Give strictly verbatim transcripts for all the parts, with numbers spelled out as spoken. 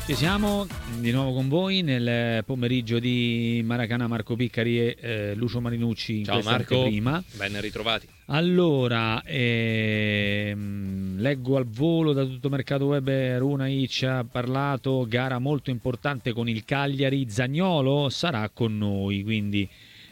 Ci siamo di nuovo con voi nel pomeriggio di Maracanã. Marco Piccari e eh, Lucio Marinucci in Ciao questa Marco, anteprima. ben ritrovati. Allora, ehm, leggo al volo da tutto mercato web. Runaic ha parlato, gara molto importante con il Cagliari. Zaniolo sarà con noi, quindi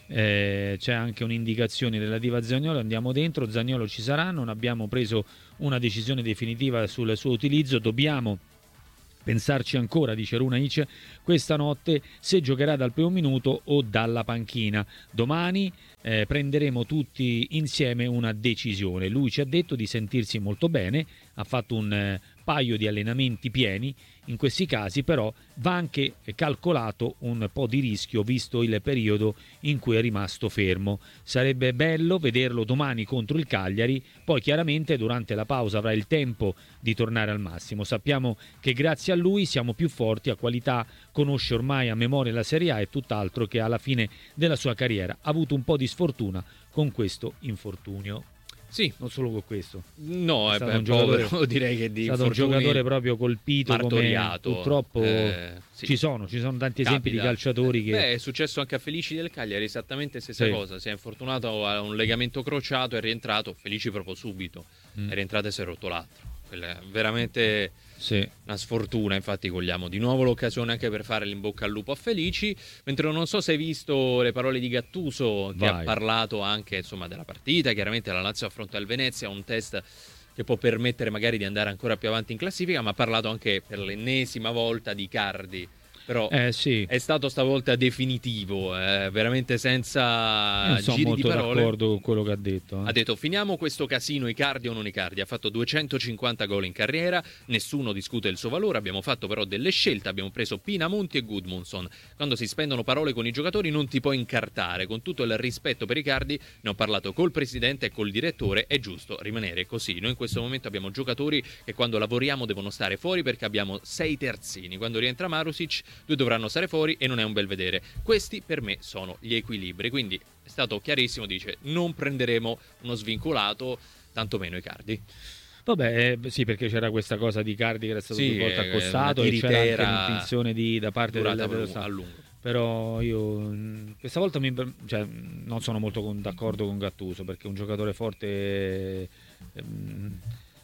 eh, c'è anche un'indicazione relativa a Zaniolo. Andiamo dentro, Zaniolo ci sarà, non abbiamo preso una decisione definitiva sul suo utilizzo, dobbiamo pensarci ancora, dice Runaic, questa notte se giocherà dal primo minuto o dalla panchina. Domani eh, prenderemo tutti insieme una decisione. Lui ci ha detto di sentirsi molto bene, ha fatto un eh, paio di allenamenti pieni. In questi casi però va anche calcolato un po' di rischio visto il periodo in cui è rimasto fermo. Sarebbe bello vederlo domani contro il Cagliari, poi chiaramente durante la pausa avrà il tempo di tornare al massimo. Sappiamo che grazie a lui siamo più forti, a qualità conosce ormai a memoria la Serie A e tutt'altro che alla fine della sua carriera ha avuto un po' di sfortuna con questo infortunio. Sì, non solo con questo. No, è, è un giocatore, direi che di è stato un giocatore proprio colpito, martoriato. Come purtroppo eh, sì. ci sono, ci sono tanti esempi Capita. di calciatori che... Beh, è successo anche a Felici del Cagliari, esattamente stessa Sì. cosa. Si è infortunato a un legamento crociato, è rientrato, Felici proprio subito, Mm. è rientrato e si è rotto l'altro. Quella è veramente Sì. una sfortuna, infatti cogliamo di nuovo l'occasione anche per fare l'in bocca al lupo a Felici, mentre non so se hai visto le parole di Gattuso che Vai. ha parlato anche insomma della partita, chiaramente la Lazio affronta il Venezia, un test che può permettere magari di andare ancora più avanti in classifica, ma ha parlato anche per l'ennesima volta di Icardi. Però Eh sì, è stato stavolta definitivo, eh, veramente senza non sono giri di molto parole. d'accordo con quello che ha detto. eh. Ha detto finiamo questo casino Icardi o non Icardi, ha fatto duecentocinquanta gol in carriera, nessuno discute il suo valore, abbiamo fatto però delle scelte, abbiamo preso Pinamonti e Gudmundsson. Quando si spendono parole con i giocatori non ti puoi incartare, con tutto il rispetto per Icardi ne ho parlato col presidente e col direttore, è giusto rimanere così. Noi in questo momento abbiamo giocatori che quando lavoriamo devono stare fuori perché abbiamo sei terzini, quando rientra Marusic due dovranno stare fuori e non è un bel vedere. Questi per me sono gli equilibri, quindi è stato chiarissimo, dice non prenderemo uno svincolato, tantomeno Icardi. Vabbè, eh, sì, perché c'era questa cosa di Icardi che era stato Sì, più volte eh, accostato una e c'era anche tiritera l'intenzione di, da parte del, durata dello a staff. lungo. Però io mh, questa volta mi, cioè, non sono molto con- d'accordo con Gattuso, perché un giocatore forte ehm,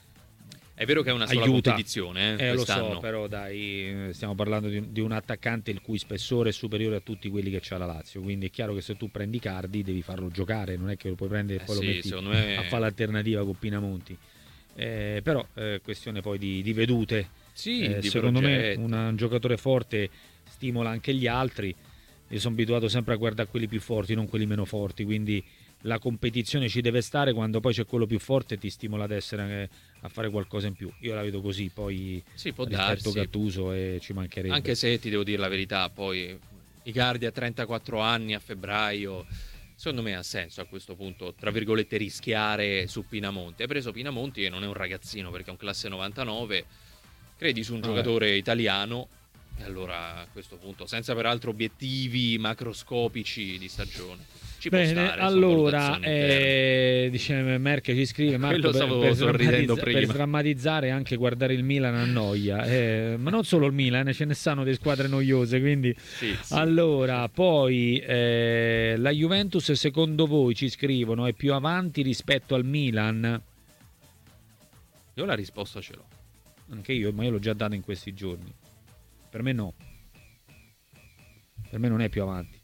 È vero che è una sola aiuta. competizione, eh, Eh, lo quest'anno. so, però dai, stiamo parlando di, di un attaccante il cui spessore è superiore a tutti quelli che c'ha la Lazio, quindi è chiaro che se tu prendi Cardi devi farlo giocare, non è che lo puoi prendere e Eh poi sì, lo metti secondo me- a fare l'alternativa con Pinamonti. Eh, però è questione poi di, di vedute. Sì, Eh, di secondo progetti. me una- un giocatore forte stimola anche gli altri. Io sono abituato sempre a guardare quelli più forti, non quelli meno forti, quindi la competizione ci deve stare, quando poi c'è quello più forte ti stimola ad essere eh, a fare qualcosa in più. Io la vedo così, poi Sì, può rispetto darsi. Gattuso e ci mancherebbe. Anche se ti devo dire la verità, poi Icardi a trentaquattro anni a febbraio, secondo me ha senso a questo punto, tra virgolette, rischiare su Pinamonti. Hai preso Pinamonti e non è un ragazzino perché è un classe novantanove, credi su un Vabbè. giocatore italiano e allora a questo punto, senza peraltro obiettivi macroscopici di stagione, ci può Bene, stare. sono allora valutazioni interne. eh, dice Merck ci scrive Marco, Quello per, stavo per, sorridendo sdrammatizza- prima. per sdrammatizzare anche guardare il Milan annoia, eh, ma non solo il Milan, ce ne stanno di squadre noiose, quindi Sì, sì. allora poi eh, la Juventus secondo voi, ci scrivono, è più avanti rispetto al Milan? Io la risposta ce l'ho. Anche io, ma io l'ho già dato in questi giorni. Per me no, per me non è più avanti.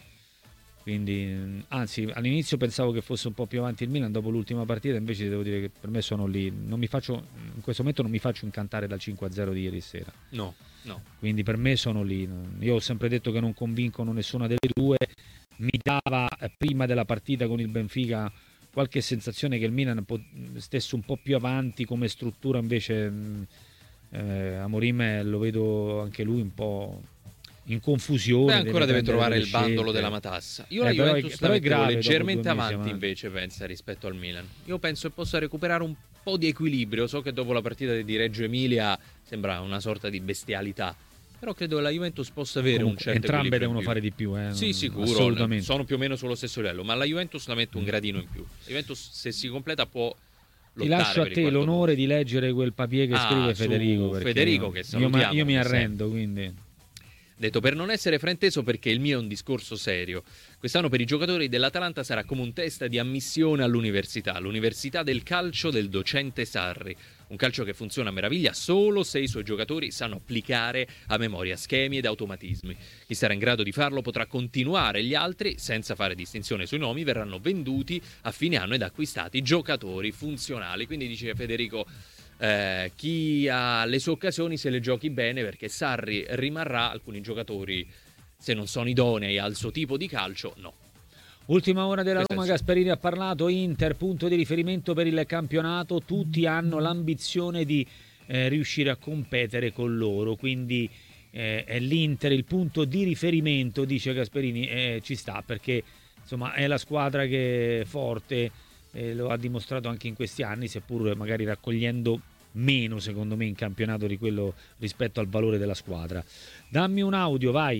Quindi, anzi, all'inizio pensavo che fosse un po' più avanti il Milan dopo l'ultima partita, invece devo dire che per me sono lì. Non mi faccio, in questo momento non mi faccio incantare dal cinque a zero di ieri sera. No, no. Quindi per me sono lì. Io ho sempre detto che non convincono nessuna delle due. Mi dava eh, prima della partita con il Benfica qualche sensazione che il Milan po- stesse un po' più avanti come struttura, invece mh, eh, Amorim eh, lo vedo anche lui un po' in confusione. Beh, ancora deve prendere trovare delle il bandolo scelte. della matassa. Io Eh, la però è- Juventus però la è mettevo grave dopo leggermente due mesi avanti avanti. invece, pensa, rispetto al Milan. Io penso che possa recuperare un po' di equilibrio. So che dopo la partita di Reggio Emilia sembra una sorta di bestialità, però credo che la Juventus possa avere Comunque, un certo entrambe equilibrio devono in più. fare di più, eh, Sì, sicuro, assolutamente. sono più o meno sullo stesso livello, ma la Juventus la metto un gradino in più. La Juventus, se si completa, può Ti lascio a te l'onore di leggere quel papier che ah, scrive Federico. Federico io, che salutiamo. Io, io mi arrendo, quindi... Detto per non essere frainteso, perché il mio è un discorso serio. Quest'anno per i giocatori dell'Atalanta sarà come un test di ammissione all'università, l'università del calcio del docente Sarri. Un calcio che funziona a meraviglia solo se i suoi giocatori sanno applicare a memoria schemi ed automatismi. Chi sarà in grado di farlo potrà continuare, gli altri, senza fare distinzione sui nomi, verranno venduti a fine anno ed acquistati giocatori funzionali. Quindi dice Federico... Eh, chi ha le sue occasioni se le giochi bene, perché Sarri rimarrà, alcuni giocatori se non sono idonei al suo tipo di calcio no. Ultima ora della Roma, Gasperini ha parlato, Inter punto di riferimento per il campionato, tutti hanno l'ambizione di eh, riuscire a competere con loro, quindi eh, è l'Inter il punto di riferimento, dice Gasperini, eh, ci sta perché insomma è la squadra che è forte. Eh, lo ha dimostrato anche in questi anni, seppur magari raccogliendo meno secondo me in campionato di quello rispetto al valore della squadra. Dammi un audio, vai.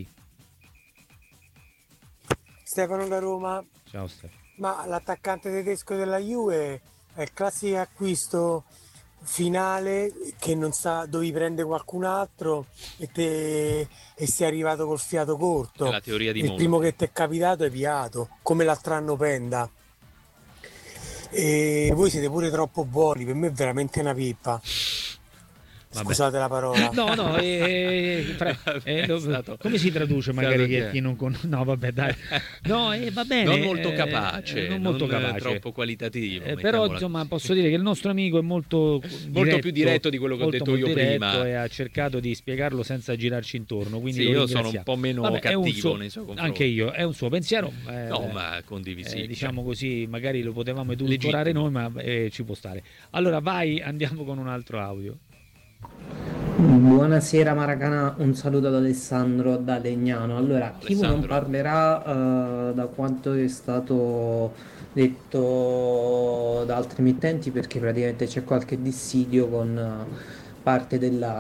Stefano da Roma. Ciao Stefano. Ma l'attaccante tedesco della Juve è il classico acquisto finale che non sa dove prende qualcun altro e, te, e sei arrivato col fiato corto. È la teoria di il Mola. primo che ti è capitato è piato, come l'altro anno Penda. E voi siete pure troppo buoni, per me è veramente una pippa. Vabbè. Scusate la parola. No, no, eh, pre- eh, lo, stato, come si traduce magari che che... chi non conosce? No, vabbè, dai. No, eh, va bene. Non molto capace, eh, non molto non capace. troppo qualitativo. Eh, però insomma posso dire che il nostro amico è molto diretto, molto più diretto di quello che ho detto io prima e ha cercato di spiegarlo senza girarci intorno. Quindi sì, io sono un po' meno vabbè, cattivo suo, nei suoi confronti. Anche io, è un suo pensiero. Eh, no, ma condivisibile. Eh, diciamo così, magari lo potevamo edulcorare noi, ma eh, ci può stare. Allora vai, andiamo con un altro audio. Buonasera Maracana, un saluto ad Alessandro da Legnano. Allora, chi non parlerà uh, da quanto è stato detto da altri emittenti, perché praticamente c'è qualche dissidio con uh, parte della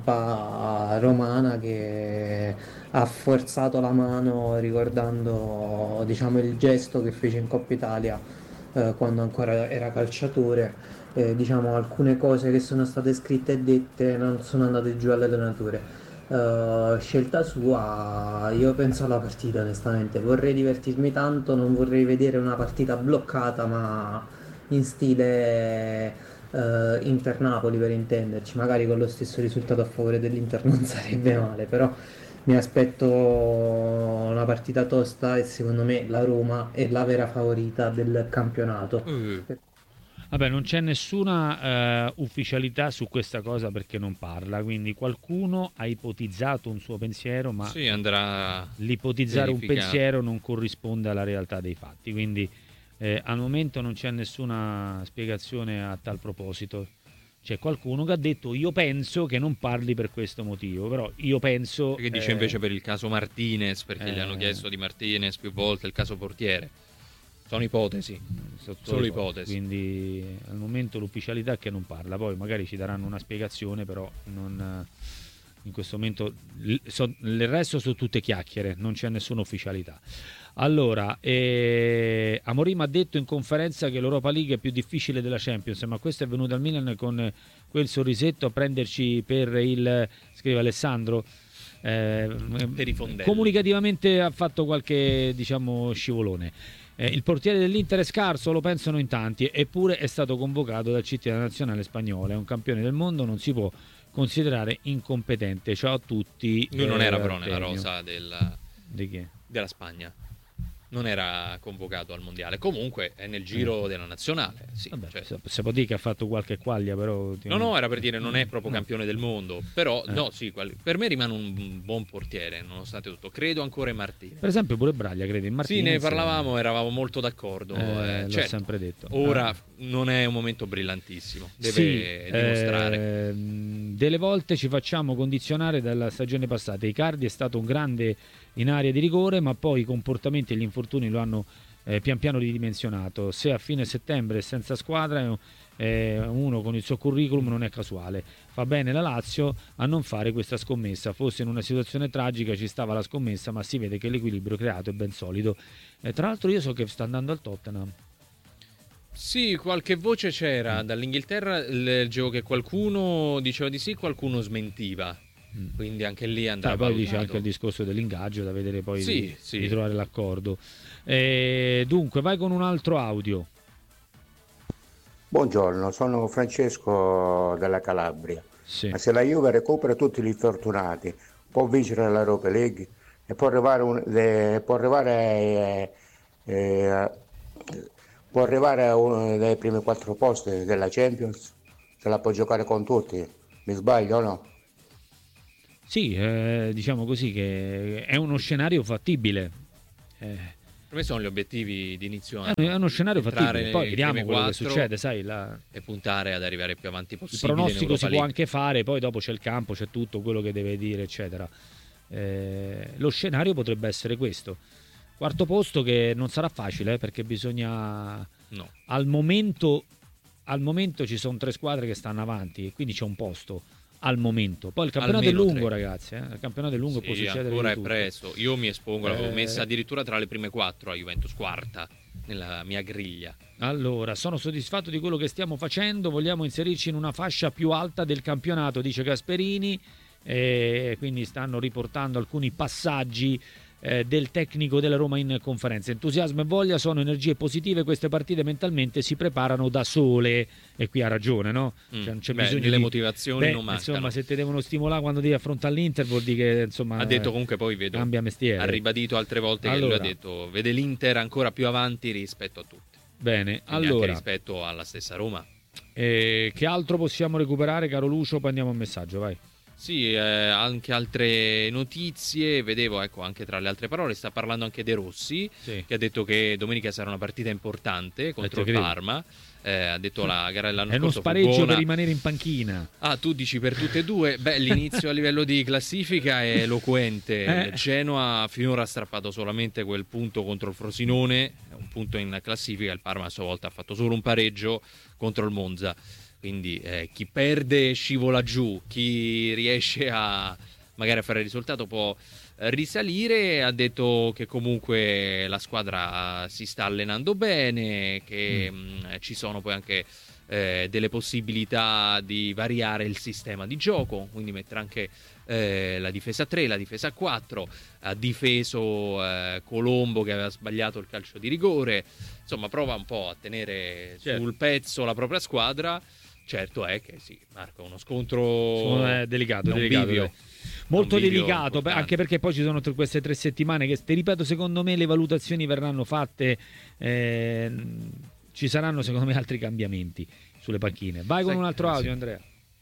stampa romana che ha forzato la mano ricordando, diciamo, il gesto che fece in Coppa Italia uh, quando ancora era calciatore. Eh, diciamo alcune cose che sono state scritte e dette non sono andate giù all'allenatore. Uh, scelta sua, io penso alla partita onestamente, vorrei divertirmi tanto, non vorrei vedere una partita bloccata ma in stile uh, Inter-Napoli per intenderci, magari con lo stesso risultato a favore dell'Inter non sarebbe male, però mi aspetto una partita tosta e secondo me la Roma è la vera favorita del campionato. Mm. Vabbè, non c'è nessuna uh, ufficialità su questa cosa perché non parla, quindi qualcuno ha ipotizzato un suo pensiero, ma sì, andrà l'ipotizzare verificato. Un pensiero non corrisponde alla realtà dei fatti, quindi eh, al momento non c'è nessuna spiegazione a tal proposito. C'è qualcuno che ha detto io penso che non parli per questo motivo, però io penso... Che dice eh, invece per il caso Martinez, perché eh, gli hanno chiesto di Martinez più volte il caso portiere. Sono ipotesi, solo ipotesi. Quindi al momento l'ufficialità è che non parla, poi magari ci daranno una spiegazione, però non, in questo momento so, il resto sono tutte chiacchiere, non c'è nessuna ufficialità. Allora, eh, Amorim ha detto in conferenza che l'Europa League è più difficile della Champions, ma questo è venuto al Milan con quel sorrisetto a prenderci per il, scrive Alessandro, eh, per i fondelli. Comunicativamente ha fatto qualche, diciamo, scivolone. Eh, il portiere dell'Inter è scarso, lo pensano in tanti, eppure è stato convocato dal C T della nazionale spagnola, è un campione del mondo, non si può considerare incompetente. Ciao a tutti. Lui non eh, era però nella Artemio. rosa della, Di chi? della Spagna, non era convocato al mondiale, comunque è nel giro Mm. della nazionale. Sì, Vabbè, cioè. se, se può dire che ha fatto qualche quaglia, però... No, no, era per dire non è proprio No. campione del mondo, però Eh. no, sì, qual- per me rimane un buon portiere, nonostante tutto. Credo ancora in Martinez. Per esempio pure Braglia, credi? In Martinez, Sì, ne parlavamo, eravamo molto d'accordo. eh, eh, l'ho certo, sempre detto. ora Ah. non è un momento brillantissimo, deve Sì, dimostrare. ehm, delle volte ci facciamo condizionare dalla stagione passata. Icardi è stato un grande in area di rigore, ma poi i comportamenti e gli infortuni lo hanno eh, pian piano ridimensionato. Se a fine settembre è senza squadra è un- è uno con il suo curriculum non è casuale. Fa bene la Lazio a non fare questa scommessa. Fosse in una situazione tragica ci stava la scommessa, ma si vede che l'equilibrio creato è ben solido. Eh, tra l'altro io so che sta andando al Tottenham. Sì, qualche voce c'era dall'Inghilterra, leggevo che qualcuno diceva di sì, qualcuno smentiva. Mm. Quindi anche lì andrà Ah, poi valutato. dice anche il discorso dell'ingaggio, da vedere poi Sì, di, sì. di trovare l'accordo. Eh, dunque, vai con un altro audio. Buongiorno, sono Francesco della Calabria. Sì. Ma se la Juve recupera tutti gli infortunati, può vincere l'Europa League e può arrivare, un, de, può arrivare, eh, eh, può arrivare a uno dei primi quattro posti della Champions? Se la può giocare con tutti, mi sbaglio o no? Sì, eh, diciamo così che è uno scenario fattibile. Eh, Per me sono gli obiettivi di inizio anno. è uno scenario Entrare fattibile. Poi nei vediamo primi quello che quattro succede, sai, la... e puntare ad arrivare più avanti il possibile. pronostico in Europa si può League. anche fare, poi dopo c'è il campo, c'è tutto quello che deve dire, eccetera. Eh, lo scenario potrebbe essere questo. Quarto posto che non sarà facile, eh, perché bisogna... No. Al momento, al momento ci sono tre squadre che stanno avanti, quindi c'è un posto. Al momento, poi il campionato Almeno è lungo, tre. ragazzi. Eh? Il campionato è lungo, Sì, può succedere ancora di è tutto. presto. Io mi espongo, l'avevo Eh, messa addirittura tra le prime quattro a Juventus, quarta nella mia griglia. Allora, sono soddisfatto di quello che stiamo facendo. Vogliamo inserirci in una fascia più alta del campionato, dice Gasperini. E quindi stanno riportando alcuni passaggi eh, del tecnico della Roma in conferenza. Entusiasmo e voglia sono energie positive. Queste partite mentalmente si preparano da sole. E qui ha ragione, no? Mm. Cioè, non c'è Beh, bisogno le di... motivazioni Beh, non mancano. insomma, se ti devono stimolare quando devi affrontare l'Inter, vuol dire che insomma Ha detto comunque, poi vedo, cambia mestiere. ha ribadito altre volte Allora. che lui ha detto vede l'Inter ancora più avanti rispetto a tutti. Bene, Quindi anche allora rispetto alla stessa Roma. eh, che altro possiamo recuperare, caro Lucio? Poi andiamo a un messaggio, vai. Sì, eh, anche altre notizie, vedevo, ecco, anche tra le altre parole, sta parlando anche De Rossi, Sì. che ha detto che domenica sarà una partita importante contro Eh, te il credo. Parma. Eh, ha detto la gara dell'anno È uno scorso fu spareggio buona. per rimanere in panchina. Ah, tu dici per tutte e due? Beh, l'inizio a livello di classifica è eloquente. Eh. Il Genoa finora ha strappato solamente quel punto contro il Frosinone, un punto in classifica. Il Parma a sua volta ha fatto solo un pareggio contro il Monza. Quindi eh, chi perde scivola giù, chi riesce a magari a fare il risultato può eh, risalire. Ha detto che comunque la squadra si sta allenando bene, che Mm. mh, ci sono poi anche eh, delle possibilità di variare il sistema di gioco, quindi mettere anche eh, la difesa tre, la difesa quattro. Ha difeso eh, Colombo che aveva sbagliato il calcio di rigore. Insomma, prova un po' a tenere Certo. sul pezzo la propria squadra. Certo è che sì, Marco, uno scontro Sono, eh, delicato, non delicato, bivio. dai. Molto Non bivio delicato, beh, importante. anche perché poi ci sono tre- queste tre settimane che, ti ripeto, secondo me le valutazioni verranno fatte, eh, ci saranno secondo me altri cambiamenti sulle panchine. Vai con Sai- un altro eh, sì. audio, Andrea.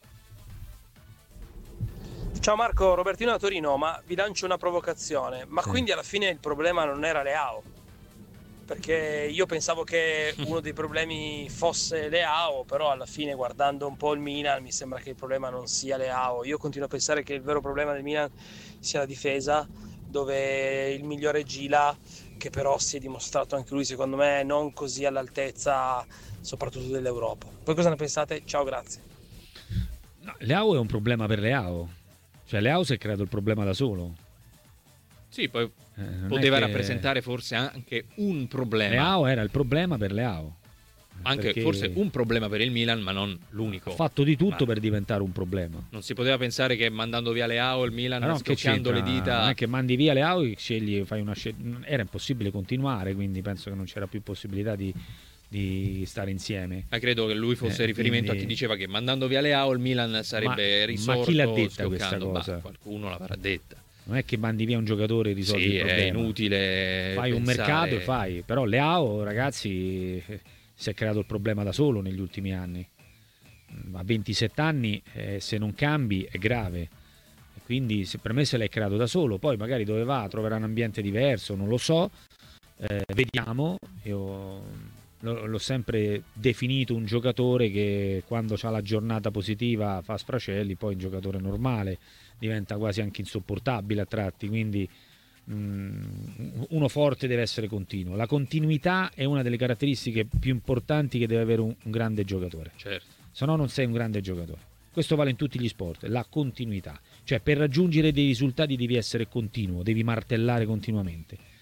Ciao Marco, Robertino da Torino, ma vi lancio una provocazione. Ma Sì. quindi alla fine il problema non era Leao? Perché io pensavo che uno dei problemi fosse Leao, però alla fine guardando un po' il Milan mi sembra che il problema non sia Leao. Io continuo a pensare che il vero problema del Milan sia la difesa, dove il migliore è Gila, che però si è dimostrato anche lui secondo me non così all'altezza soprattutto dell'Europa. Voi cosa ne pensate? Ciao, grazie. No, Leao è un problema per Leao. Cioè Leao si è creato il problema da solo. Sì, poi Eh, non poteva è che- rappresentare forse anche un problema. Leao era il problema per Leao. Anche Perché forse un problema per il Milan, ma non l'unico. ha fatto di tutto Ma per diventare un problema. non si poteva pensare che mandando via Leao il Milan, Ma no, che scocchiando le c'entra? dita. Non è che mandi via Leao e scegli, fai una scel- era impossibile continuare, quindi penso che non c'era più possibilità di, di stare insieme. Ma credo che lui fosse Eh, riferimento quindi- a chi diceva che mandando via Leao il Milan sarebbe Ma- risorto. ma chi l'ha detta questa schioccando. cosa? Bah, qualcuno l'avrà detta. Non è che mandi via un giocatore e risolvi Sì, il problema. è inutile. Fai un pensare- mercato e fai. Però Leao, ragazzi, eh, si è creato il problema da solo negli ultimi anni. A ventisette anni, eh, se non cambi, è grave. E quindi se, per me se l'è creato da solo. Poi magari dove va troverà un ambiente diverso, non lo so. Eh, vediamo. Io lo- l'ho sempre definito un giocatore che quando ha la giornata positiva fa sfracelli, poi un giocatore normale diventa quasi anche insopportabile a tratti, quindi mm, uno forte deve essere continuo. La continuità è una delle caratteristiche più importanti che deve avere un, un grande giocatore, Certo. se no non sei un grande giocatore. Questo vale in tutti gli sport, la continuità, cioè per raggiungere dei risultati devi essere continuo, devi martellare continuamente.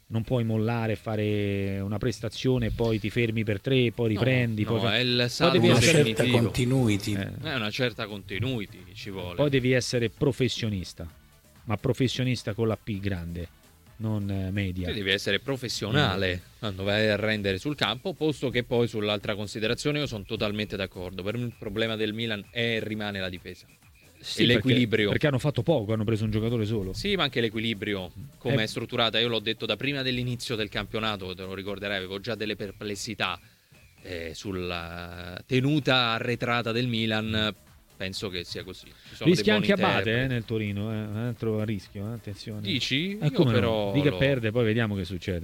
non puoi mollare e fare una prestazione e poi ti fermi per tre, poi riprendi. No, poi, no, è il poi salto devi una essere, certa definitivo. continuity. eh, È una certa continuity ci vuole. poi devi essere professionista, ma professionista con la P grande, non eh, media. Tu devi essere professionale quando vai a rendere sul campo, posto che poi sull'altra considerazione io sono totalmente d'accordo. Per me il problema del Milan è e rimane la difesa. Sì, e l'equilibrio. Perché, perché hanno fatto poco, hanno preso un giocatore solo. Sì, ma anche l'equilibrio, come Eh. è strutturata. Io l'ho detto da prima dell'inizio del campionato, te lo ricorderai, avevo già delle perplessità eh, sulla tenuta arretrata del Milan. Penso che sia così. Ci sono Rischia dei anche buoni Abate eh, interpreti. nel Torino, eh, un altro rischio, eh, attenzione. Dici? Eh, Io come però no? Di che lo- perde, poi vediamo che succede.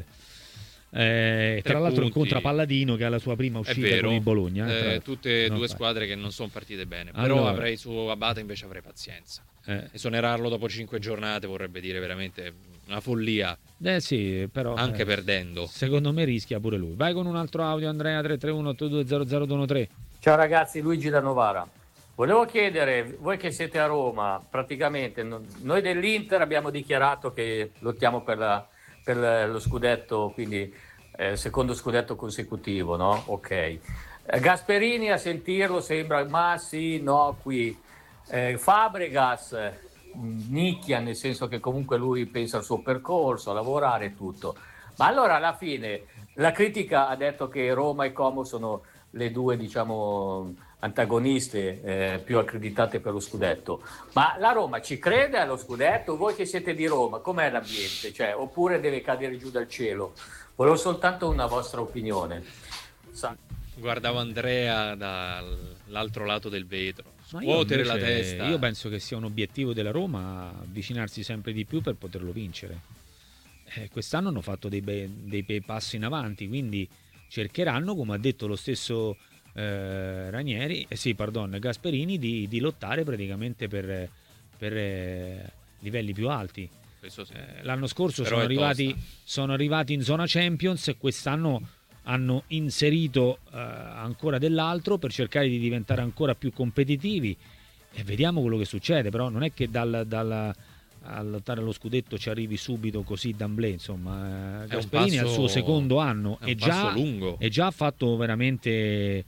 Eh, Tre tra l'altro punti. incontra Palladino che ha la sua prima È uscita vero, con il Bologna. eh, tra- eh, tutte e no, due fa- squadre che non sono partite bene. Allora. Però avrei su Abate invece avrei pazienza. eh. Esonerarlo dopo cinque giornate vorrebbe dire veramente una follia, Eh sì, però anche eh, perdendo. secondo me rischia pure lui. Vai con un altro audio, Andrea. Tre tre uno otto due zero zero due uno tre. Ciao ragazzi, Luigi da Novara. Volevo chiedere, voi che siete a Roma, praticamente no- noi dell'Inter abbiamo dichiarato che lottiamo per, la- per la- lo scudetto, quindi eh, secondo scudetto consecutivo, no? Ok. Eh, Gasperini a sentirlo sembra, ma sì, no, qui. Eh, Fabregas eh, nicchia, nel senso che comunque lui pensa al suo percorso, a lavorare e tutto. Ma allora alla fine la critica ha detto che Roma e Como sono le due, diciamo, antagoniste eh, più accreditate per lo scudetto. Ma la Roma ci crede allo scudetto? Voi che siete di Roma, com'è l'ambiente? Cioè, oppure deve cadere giù dal cielo? Volevo soltanto una vostra opinione. Sa- Guardavo Andrea dall'altro lato del vetro, Ma io scuotere la invece- testa. Io penso che sia un obiettivo della Roma avvicinarsi sempre di più per poterlo vincere. Eh, quest'anno hanno fatto dei bei, dei bei passi in avanti, quindi cercheranno, come ha detto lo stesso eh, Ranieri, eh, sì, pardon, Gasperini, di, di lottare praticamente per, per eh, livelli più alti. Questo sì. Eh, l'anno scorso Però sono è arrivati, tosta. sono arrivati in zona Champions e quest'anno hanno inserito eh, ancora dell'altro per cercare di diventare ancora più competitivi e vediamo quello che succede. Però non è che dal, dal, a lottare allo scudetto ci arrivi subito così d'amblè, insomma. eh, Gasperini è al suo secondo anno è un e passo già, lungo. e già ha fatto veramente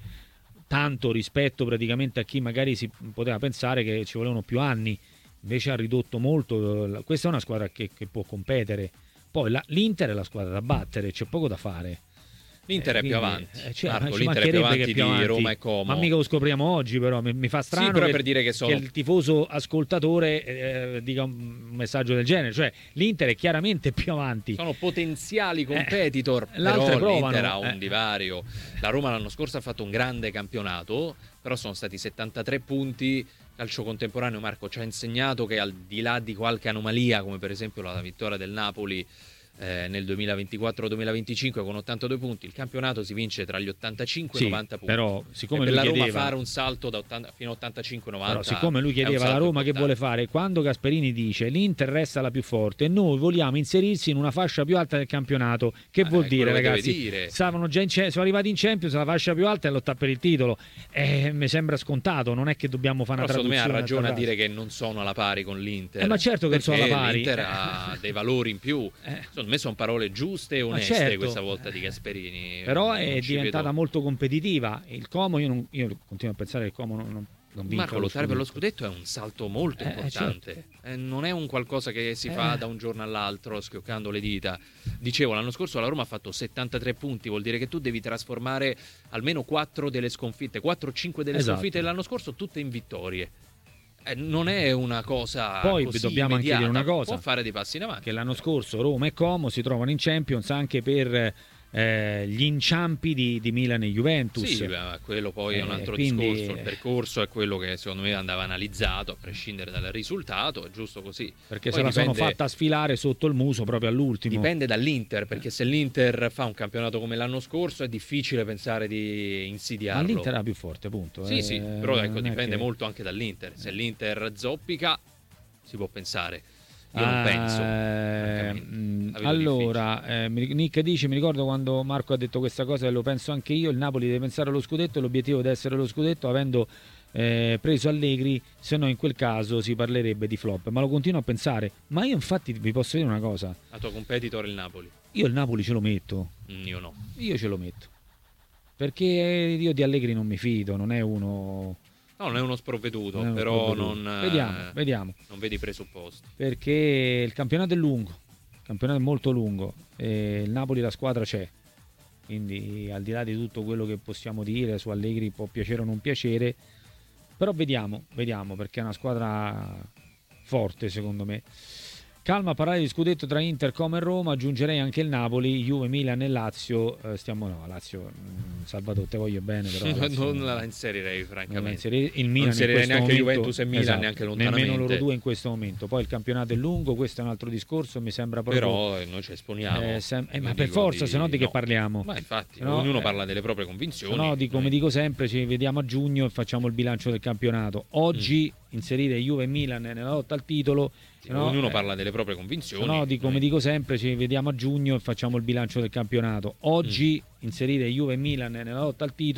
tanto rispetto praticamente a chi magari si poteva pensare che ci volevano più anni. Invece ha ridotto molto. Questa è una squadra che, che può competere. Poi la, l'Inter è la squadra da battere, c'è poco da fare. L'Inter Eh, è più quindi, avanti. eh, cioè, Marco, ci l'Inter è più mancherebbe avanti che è più di avanti. Roma e Como. Ma mica lo scopriamo oggi, però mi, mi fa strano Sì, però che, per dire che sono- che il tifoso ascoltatore eh, dica un messaggio del genere. Cioè l'Inter è chiaramente più avanti. Sono potenziali competitor, Eh, l'altre però provano, l'Inter ha un eh. divario. La Roma l'anno scorso ha fatto un grande campionato, però sono stati settantatré punti. Calcio contemporaneo, Marco, ci ha insegnato che al di là di qualche anomalia, come per esempio la vittoria del Napoli eh, nel duemilaventiquattro duemilaventicinque con ottantadue punti, il campionato si vince tra gli ottantacinque e i Sì, novanta punti. però siccome e per lui la Roma chiedeva- fare un salto da ottanta fino a ottantacinque novanta, Però siccome lui è un chiedeva alla salto Roma che vuole importante. fare, quando Gasperini dice l'Inter resta la più forte e noi vogliamo inserirsi in una fascia più alta del campionato, che Eh, vuol è dire, quello che deve ragazzi? dire. Stavano già in, sono arrivati in Champions, la fascia più alta è lottare per il titolo. Eh, mi sembra scontato, non è che dobbiamo fare Però una secondo me ha traduzione. ragione a altra dire che non sono alla pari con l'Inter. Eh, ma certo che perché sono alla pari. l'Inter ha dei valori in più. Eh. Secondo me sono parole giuste e Ma oneste certo. questa volta di Gasperini. Però Non è ci diventata vedo- molto competitiva. Il Como, io, non- io continuo a pensare che il Como non, non, non vinca Marco, lo lottare per lo scudetto. scudetto è un salto molto Eh, importante. Eh, non è un qualcosa che si fa Eh. da un giorno all'altro schioccando le dita. Dicevo, l'anno scorso la Roma ha fatto settantatré punti, vuol dire che tu devi trasformare almeno quattro delle sconfitte, quattro o cinque delle Esatto. sconfitte dell'anno scorso tutte in vittorie. Eh, non è una cosa Poi così dobbiamo anche immediata. dire una cosa, può fare dei passi in avanti. che l'anno scorso Roma e Como si trovano in Champions anche per eh, gli inciampi di, di Milan e Juventus. Sì, beh, quello poi è un Eh, altro quindi- discorso. Il percorso è quello che secondo me andava analizzato a prescindere dal risultato, è giusto così. Perché Poi se la sono dipende- fatta sfilare sotto il muso proprio all'ultimo. Dipende dall'Inter, perché se l'Inter fa un campionato come l'anno scorso è difficile pensare di Ma insidiarlo. l'Inter era più forte, punto. Sì, Eh, sì, però ecco, non è dipende che- molto anche dall'Inter. Se l'Inter zoppica, si può pensare. Io Ah, non penso. eh, francamente. mh, La vedo allora, eh, mi- Nick dice: mi ricordo quando Marco ha detto questa cosa e lo penso anche io. Il Napoli deve pensare allo scudetto e l'obiettivo deve essere lo scudetto, avendo eh, preso Allegri, se no in quel caso si parlerebbe di flop. Ma lo continuo a pensare. Ma io, infatti, vi posso dire una cosa: La tua competitor è il Napoli. Io il Napoli ce lo metto. Mm, io no. Io ce lo metto. Perché io di Allegri non mi fido, non è uno... No, non è uno sprovveduto, non è uno però sprovveduto. non... Vediamo, eh, vediamo. Non vedi presupposti. Perché il campionato è lungo, il campionato è molto lungo e il Napoli la squadra c'è. Quindi al di là di tutto quello che possiamo dire su Allegri può piacere o non piacere, però vediamo, vediamo perché è una squadra forte secondo me. Calma a parlare di scudetto tra Inter, Como e Roma, aggiungerei anche il Napoli, Juve, Milan e Lazio. Eh, stiamo no, Lazio, mh, Salvatore, te voglio bene, però Lazio, non la inserirei francamente. non la inserirei. Il Milan non inserirei in questo neanche momento, Juventus e Milan, esatto, neanche lontanamente. nemmeno loro due in questo momento. Poi il campionato è lungo, questo è un altro discorso, mi sembra proprio. Però eh, noi ci esponiamo. Eh, sem- eh, ma Io per dico forza, di- se no di che no. parliamo? Ma infatti, No, ognuno eh, parla delle proprie convinzioni. No, di, come Noi- dico sempre, ci vediamo a giugno e facciamo il bilancio del campionato. Oggi Mm. inserire Juve e Milan nella lotta al titolo. sì, no, ognuno eh, parla delle proprie convinzioni. No, di, come Noi- dico sempre, ci vediamo a giugno e facciamo il bilancio del campionato. Oggi Mm. inserire Juve e Milan nella lotta al titolo.